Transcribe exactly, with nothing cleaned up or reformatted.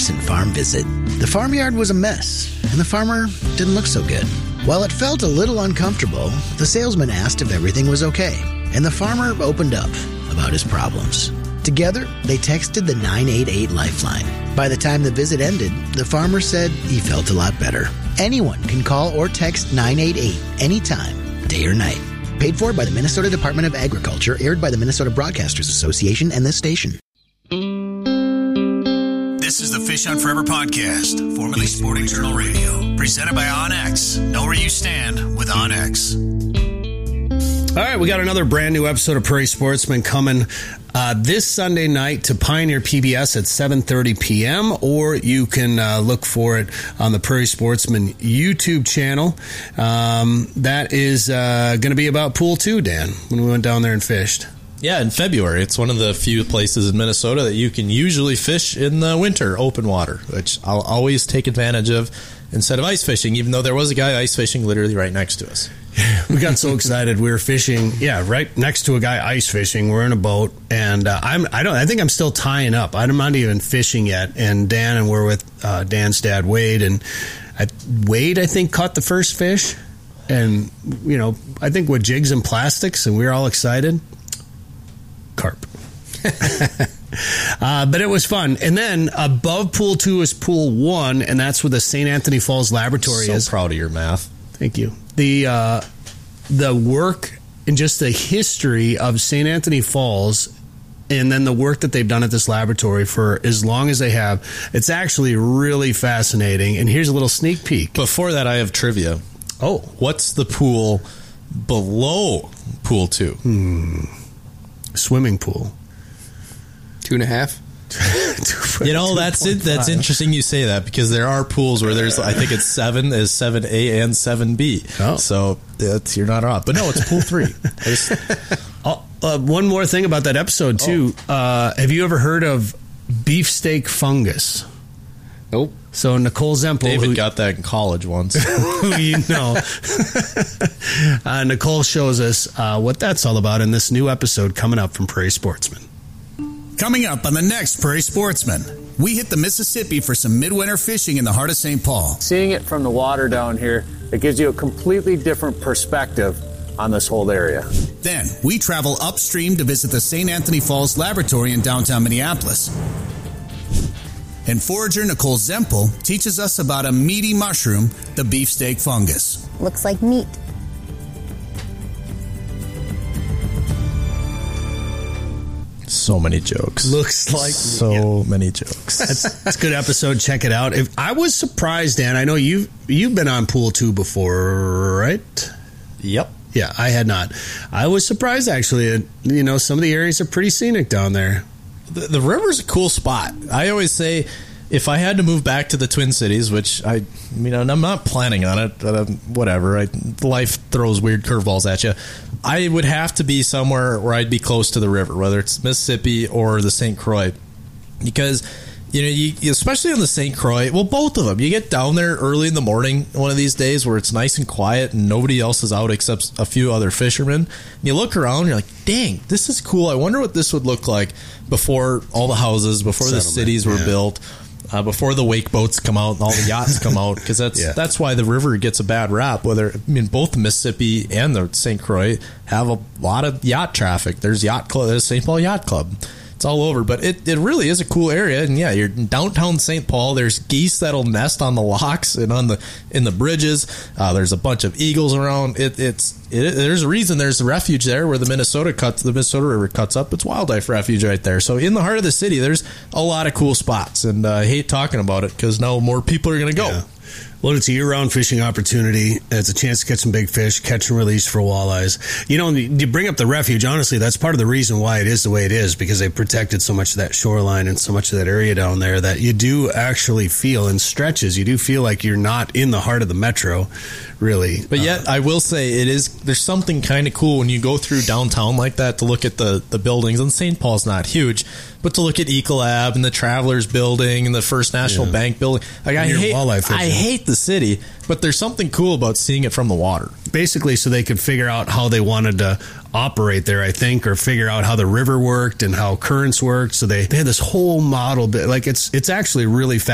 recent farm visit. The farmyard was a mess, and the farmer didn't look so good. While it felt a little uncomfortable, the salesman asked if everything was okay, and the farmer opened up about his problems. Together, they texted the nine eight eight Lifeline. By the time the visit ended, the farmer said he felt a lot better. Anyone can call or text nine eight eight anytime, day or night. Paid for by the Minnesota Department of Agriculture, aired by the Minnesota Broadcasters Association and this station. This is the Fish on Forever podcast, formerly Sporting Journal Radio, presented by OnX. Know where you stand with OnX. All right, we got another brand new episode of Prairie Sportsman coming uh, this Sunday night to Pioneer P B S at seven thirty p.m., or you can uh, look for it on the Prairie Sportsman YouTube channel. Um, that is uh, going to be about Pool two, Dan, when we went down there and fished. Yeah, in February. It's one of the few places in Minnesota that you can usually fish in the winter, open water, which I'll always take advantage of instead of ice fishing, even though there was a guy ice fishing literally right next to us. We got so excited. We were fishing, yeah, right next to a guy ice fishing. We're in a boat, and uh, I'm I don't I think I'm still tying up. I'm not even fishing yet. And Dan and we're with uh, Dan's dad, Wade, and I, Wade I think caught the first fish, and you know I think with jigs and plastics, and we were all excited. Carp. uh, but it was fun. And then above Pool two is Pool one, and that's where the Saint Anthony Falls Laboratory so is. So proud of your math. Thank you. The uh, the work and just the history of Saint Anthony Falls, and then the work that they've done at this laboratory for as long as they have, it's actually really fascinating. And here's a little sneak peek. Before that, I have trivia. Oh. What's the pool below Pool two? Hmm. Swimming pool. Two and a half. You know, that's it. That's interesting you say that, because there are pools where there's, I think it's seven is seven A and seven B. Oh. So that's, you're not off. But no, it's Pool three. oh, uh, one more thing about that episode too. Oh. Uh, have you ever heard of beefsteak fungus? Nope. So Nicole Zempel, David who, got that in college once. who you know, uh, Nicole shows us uh, what that's all about in this new episode coming up from Prairie Sportsman. Coming up on the next Prairie Sportsman, we hit the Mississippi for some midwinter fishing in the heart of Saint Paul. Seeing it from the water down here, it gives you a completely different perspective on this whole area. Then we travel upstream to visit the Saint Anthony Falls Laboratory in downtown Minneapolis. And forager Nicole Zempel teaches us about a meaty mushroom, the beefsteak fungus. Looks like meat. So many jokes. Looks like so yeah. many jokes. That's, that's a good episode. Check it out. If I was surprised, Dan. I know you've you've been on Pool two before, right? Yep. Yeah, I had not. I was surprised actually. You know, some of the areas are pretty scenic down there. The, the river's a cool spot. I always say, if I had to move back to the Twin Cities, which I, you know, I'm not planning on it, uh, whatever. I, life throws weird curveballs at you. I would have to be somewhere where I'd be close to the river, whether it's Mississippi or the Saint Croix, because you know, you, especially on the Saint Croix, well, both of them. You get down there early in the morning one of these days where it's nice and quiet and nobody else is out except a few other fishermen. And you look around and you're like, dang, this is cool. I wonder what this would look like before all the houses, before Settlement, the cities were yeah. built, uh, before the wake boats come out and all the yachts come out. Because that's yeah. that's why the river gets a bad rap. Whether I mean, both the Mississippi and the Saint Croix have a lot of yacht traffic. There's yacht club, there's Saint Paul Yacht Club. It's all over, but it, it really is a cool area. And yeah, you're in downtown Saint Paul. There's geese that'll nest on the locks and on the in the bridges. Uh, there's a bunch of eagles around. It, it's it, there's a reason there's a refuge there where the Minnesota cuts the Minnesota River cuts up. It's wildlife refuge right there. So in the heart of the city, there's a lot of cool spots. And uh, I hate talking about it because now more people are going to go. Yeah. Well, it's a year-round fishing opportunity. It's a chance to catch some big fish, catch and release for walleyes. You know, you bring up the refuge. Honestly, that's part of the reason why it is the way it is, because they've protected so much of that shoreline and so much of that area down there that you do actually feel, in stretches, you do feel like you're not in the heart of the metro, really. But yet, uh, I will say, it is. There's something kind of cool when you go through downtown like that to look at the, the buildings. And Saint Paul's not huge, but to look at Ecolab and the Travelers Building and the First National yeah. Bank Building. Like, I hate, I hate the city, but there's something cool about seeing it from the water. Basically, so they could figure out how they wanted to operate there, I think, or figure out how the river worked and how currents worked. So they, they had this whole model. Like, it's it's actually really fascinating.